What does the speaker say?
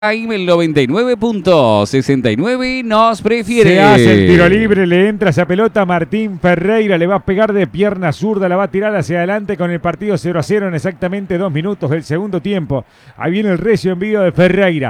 Jaime el 99.69 nos prefiere. Se hace el tiro libre, le entra esa pelota. Martín Ferreira le va a pegar de pierna zurda, la va a tirar hacia adelante con el partido 0-0 en exactamente 2 minutos del segundo tiempo. Ahí viene el recio envío de Ferreira.